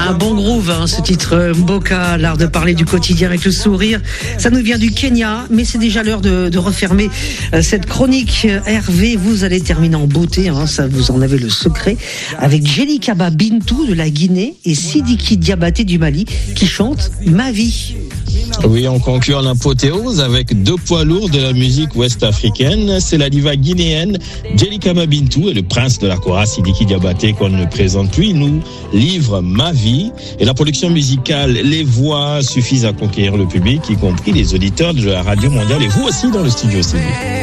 Un bon groove, hein, ce titre Mboka, l'art de parler du quotidien avec le sourire. Ça nous vient du Kenya, mais c'est déjà l'heure de refermer cette chronique. Hervé, vous allez terminer en beauté, hein, ça vous en avez le secret, avec Djelikaba Bintou de la Guinée et Sidiki Diabaté du Mali qui chantent Ma vie. Oui, on conclut en apothéose avec deux poids lourds de la musique ouest-africaine. C'est la diva guinéenne Djelikaba Bintou et le prince de la Kora Sidiki Diabaté qu'on ne présente plus. Il nous livre Ma vie. Et la production musicale, les voix suffisent à conquérir le public, y compris les auditeurs de la Radio Mondiale et vous aussi dans le studio.